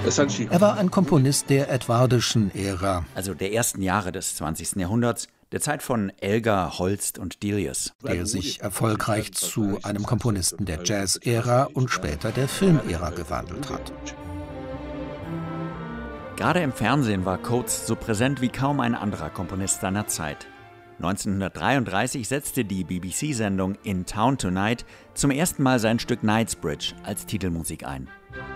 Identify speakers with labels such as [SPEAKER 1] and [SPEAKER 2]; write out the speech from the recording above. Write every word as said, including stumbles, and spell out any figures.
[SPEAKER 1] Er war ein Komponist der edwardischen Ära,
[SPEAKER 2] also der ersten Jahre des zwanzigsten Jahrhunderts, der Zeit von Elgar, Holst und Delius,
[SPEAKER 1] der sich erfolgreich zu einem Komponisten der Jazz-Ära und später der Film-Ära gewandelt hat.
[SPEAKER 2] Gerade im Fernsehen war Coates so präsent wie kaum ein anderer Komponist seiner Zeit. neunzehnhundertdreiunddreißig setzte die B B C-Sendung In Town Tonight zum ersten Mal sein Stück Knightsbridge als Titelmusik ein.